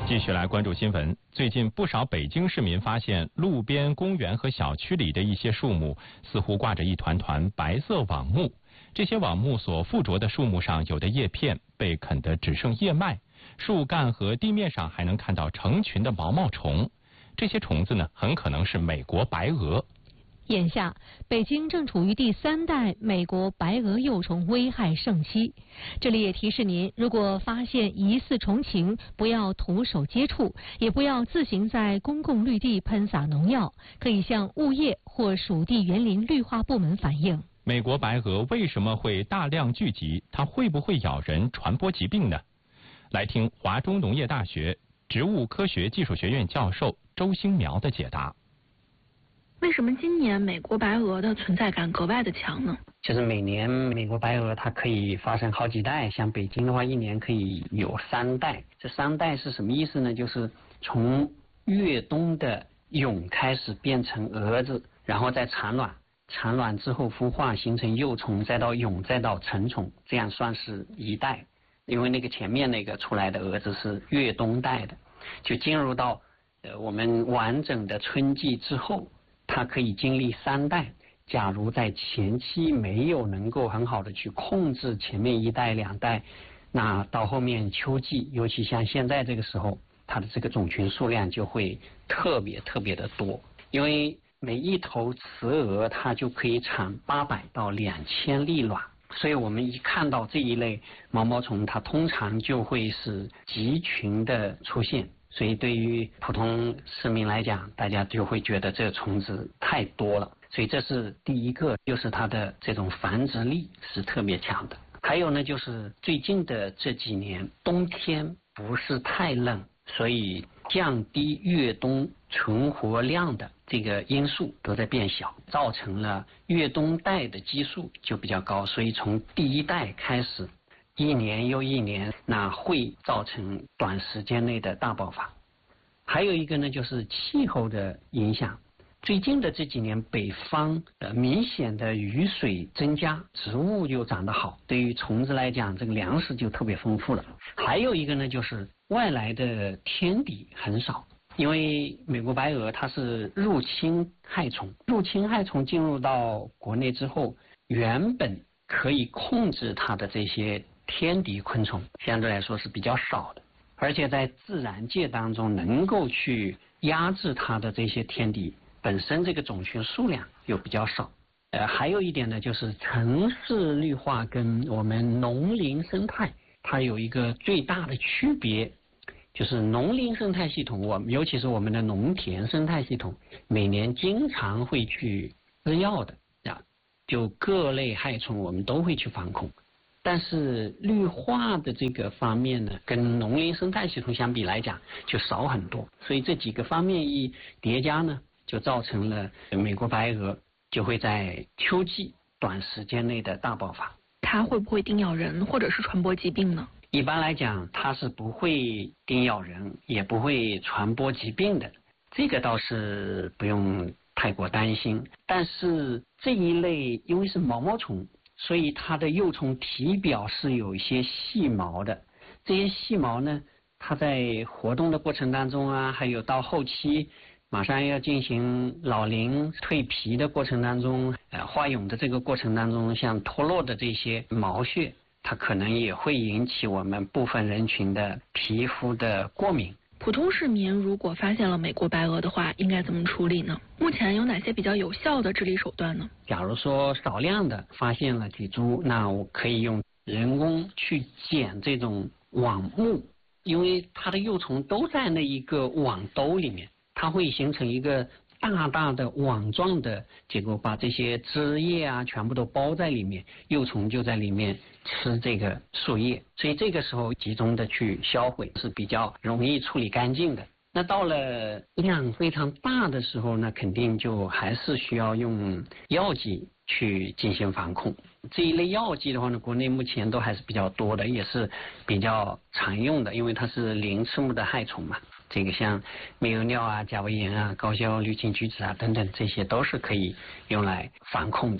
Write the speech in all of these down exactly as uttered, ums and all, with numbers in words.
继续来关注新闻。最近不少北京市民发现，路边、公园和小区里的一些树木似乎挂着一团团白色网目。这些网目所附着的树木上，有的叶片被啃得只剩叶脉，树干和地面上还能看到成群的毛毛虫。这些虫子呢，很可能是美国白蛾。 眼下，北京正处于第三代美国白蛾幼虫危害盛期。这里也提示您，如果发现疑似虫情，不要徒手接触，也不要自行在公共绿地喷洒农药，可以向物业或属地园林绿化部门反映。 美国白蛾为什么会大量聚集？它会不会咬人、传播疾病呢？来听华中农业大学植物科学技术学院教授周兴苗的解答。 为什么今年美国白蛾的存在感格外的强呢？ 就是每年美国白蛾它可以发生好几代，像北京的话，一年可以有三代。这三代是什么意思呢？就是从越冬的蛹开始变成蛾子，然后再产卵，产卵之后孵化形成幼虫，再到蛹，再到成虫，这样算是一代。因为那个前面那个出来的蛾子是越冬代的，就进入到呃我们完整的春季之后。它可以经历三代，假如在前期没有能够很好的去控制前面一代两代，那到后面秋季，尤其像现在这个时候，它的这个种群数量就会特别特别的多，因为每一头雌蛾它就可以产八百到两千粒卵，所以我们一看到这一类毛毛虫，它通常就会是集群的出现。所以对于普通市民来讲，大家就会觉得这个虫子太多了，所以这是第一个，就是它的这种繁殖力是特别强的。还有呢，就是最近的这几年冬天不是太冷，所以降低越冬存活量的这个因素都在变小，造成了越冬代的基数就比较高，所以从第一代开始一年又一年，那会造成短时间内的大爆发。还有一个呢，就是气候的影响。最近的这几年，北方呃明显的雨水增加，植物就长得好，对于虫子来讲，这个粮食就特别丰富了。还有一个呢，就是外来的天敌很少，因为美国白蛾它是入侵害虫，入侵害虫进入到国内之后，原本可以控制它的这些天敌昆虫相对来说是比较少的，而且在自然界当中能够去压制它的这些天敌，本身这个种群数量又比较少。呃，还有一点呢，就是城市绿化跟我们农林生态它有一个最大的区别，就是农林生态系统，我们尤其是我们的农田生态系统，每年经常会去施药的啊，就各类害虫我们都会去防控。但是绿化的这个方面呢，跟农林生态系统相比来讲就少很多，所以这几个方面一叠加呢，就造成了美国白蛾就会在秋季短时间内的大爆发。 它会不会叮咬人或者是传播疾病呢？ 一般来讲，它是不会叮咬人，也不会传播疾病的，这个倒是不用太过担心。但是这一类因为是毛毛虫，所以它的幼虫体表是有一些细毛的，这些细毛呢，它在活动的过程当中啊，还有到后期马上要进行老龄蜕皮的过程当中，呃，化蛹的这个过程当中，像脱落的这些毛屑，它可能也会引起我们部分人群的皮肤的过敏。 普通市民如果发现了美国白蛾的话，应该怎么处理呢？目前有哪些比较有效的治理手段呢？ 假如说少量的发现了几株，那我可以用人工去剪这种网目，因为它的幼虫都在那一个网兜里面，它会形成一个大大的网状的结构，把这些枝叶啊全部都包在里面，幼虫就在里面吃这个树叶，所以这个时候集中的去销毁是比较容易处理干净的。那到了量非常大的时候呢，肯定就还是需要用药剂去进行防控。这一类药剂的话呢，国内目前都还是比较多的，也是比较常用的，因为它是鳞翅目的害虫嘛。这个像美油尿啊、甲维盐啊、高效氯氰菊酯啊等等，这些都是可以用来防控的。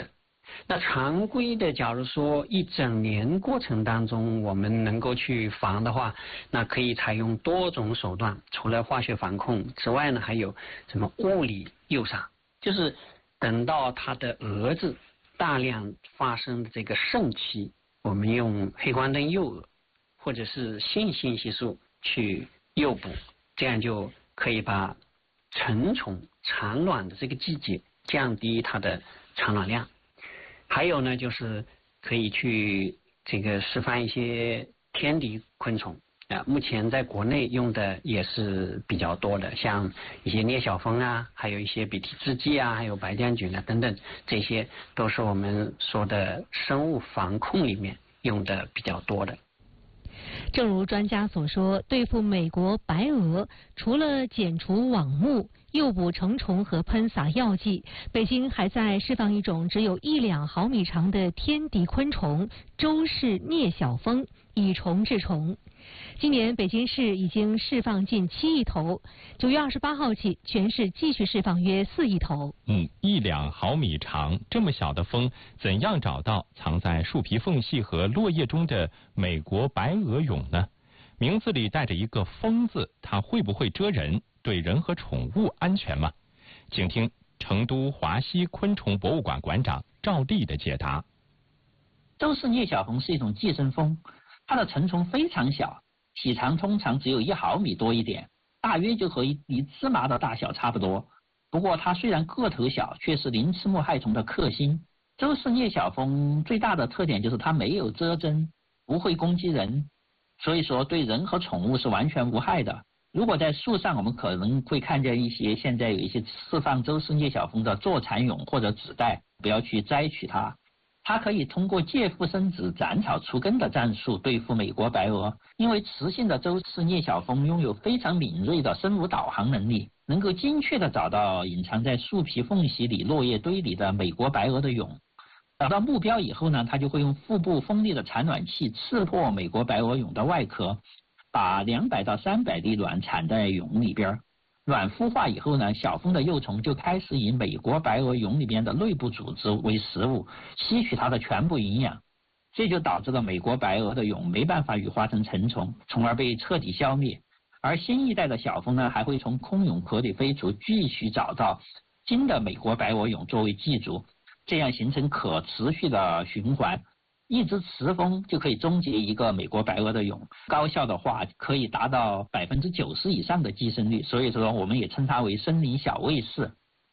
那常规的，假如说一整年过程当中我们能够去防的话，那可以采用多种手段，除了化学防控之外呢，还有什么物理诱杀，就是等到他的蛾子大量发生的这个盛期，我们用黑光灯诱蛾或者是性信息素去诱捕，这样就可以把成虫产卵的这个季节降低它的产卵量。还有呢，就是可以去这个释放一些天敌昆虫啊，目前在国内用的也是比较多的，像一些聂小蜂啊，还有一些鼻涕制剂啊，还有白将菌啊等等，这些都是我们说的生物防控里面用的比较多的。 正如专家所说，对付美国白蛾，除了剪除网目、诱捕成虫和喷洒药剂，北京还在释放一种只有一两毫米长的天敌昆虫——周氏聂小蜂，以虫治虫。今年北京市已经释放近七亿头，九月二十八号起，全市继续释放约四亿头。 嗯，一两毫米长，这么小的蜂，怎样找到藏在树皮缝隙和落叶中的美国白鹅蛹呢？名字里带着一个“蜂”字，它会不会蛰人？对人和宠物安全吗？请听成都华西昆虫博物馆馆长赵丽的解答。 周氏聂小蜂是一种寄生蜂，它的成虫非常小，体长通常只有一毫米多一点，大约就和一粒芝麻的大小差不多。不过它虽然个头小，却是鳞翅目害虫的克星。周氏聂小蜂最大的特点就是它没有蛰针，不会攻击人，所以说对人和宠物是完全无害的。如果在树上，我们可能会看见一些现在有一些释放周氏聂小蜂的坐蚕蛹或者子代，不要去摘取它。它可以通过借腹生子、斩草除根的战术对付美国白蛾，因为雌性的周氏聂小蜂拥有非常敏锐的生物导航能力，能够精确地找到隐藏在树皮缝隙里、落叶堆里的美国白蛾的蛹。找到目标以后呢，它就会用腹部锋利的产卵器刺破美国白蛾蛹的外壳，把两百到三百粒卵产在蛹里边。卵孵化以后呢，小蜂的幼虫就开始以美国白蛾蛹里边的内部组织为食物，吸取它的全部营养，这就导致了美国白蛾的蛹没办法羽化成成虫，从而被彻底消灭。而新一代的小蜂呢，还会从空蛹壳里飞出，继续找到新的美国白蛾蛹作为寄主，这样形成可持续的循环。一只雌蜂就可以终结一个美国白蛾的蛹，高效的话可以达到百分之九十以上的寄生率，所以说我们也称它为森林小卫士。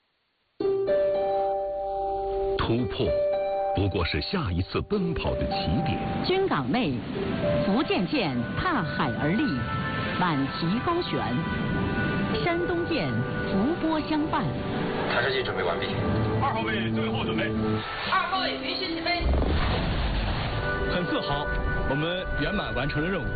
突破不过是下一次奔跑的起点。 军港内，福建舰踏海而立，满旗高悬；山东舰伏波相伴。 探视器准备完毕。 二号位最后准备。 二号位允许起飞。 很自豪，我们圆满完成了任务。